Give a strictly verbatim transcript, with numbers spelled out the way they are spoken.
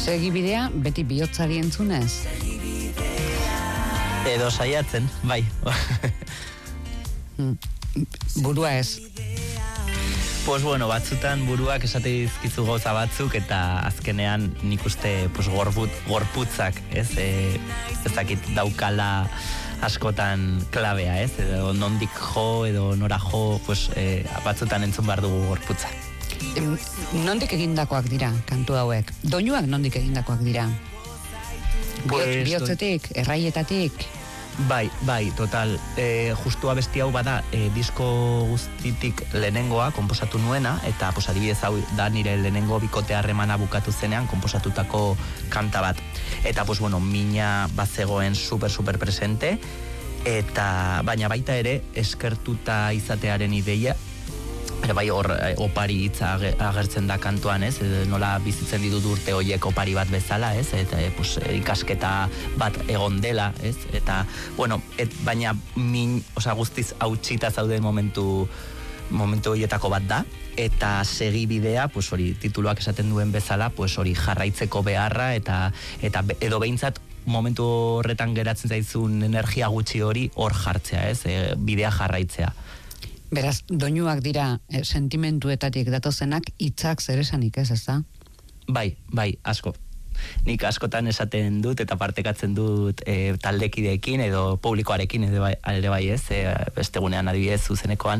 Segibidea beti bihotzari entzunez? Edo saiatzen, bai. Burua ez. Pues bueno, batzutan buruak esate dizkizu gauza batzuk eta azkenean nik uste pues, gorbut, gorputzak, ez? E, ez dakit daukala askotan klabea, ez? Edo nondik jo, edo nora jo, pues, e, batzutan entzun behar dugu gorputza. Nondik egindakoak dira, kantu hauek? Doinuak nondik egindakoak dira? Pues, bihotzetik, erraietatik? Bai, bai, total. E, justu abesti hau bada, e, disko guztitik lehenengoa konposatu nuena, eta pues, adibidez hau da nire lehenengo bikote harremana bukatu zenean konposatutako kanta bat. Eta, pues, bueno, mina bazegoen super, super presente, eta baina baita ere eskertuta izatearen ideia, Ere bai hor opari hitza agertzen da kantuan, ez? Nola bizitzen ditut urte horiek opari bat bezala, ez? Eta e, pues, ikasketa bat egon dela, ez? Eta, bueno, et, baina min, osea, guztiz hautsita zauden momentu momentu horietako bat da, eta segibidea, pues hori, tituluak esaten duen bezala, pues hori jarraitzeko beharra, eta, eta edo behintzat momentu horretan geratzen zaizun energia gutxi hori hor jartzea, ez? E, bidea jarraitzea. Beraz, doinuak dira eh, sentimentuetatik datozenak, hitzak zer esanik ez, ez da? Bai, bai, asko. Nik askotan esaten dut eta partekatzen dut e, taldekideekin edo publikoarekin ere bai, ere bai ez, e, beste gunean adibidez zuzenekoan,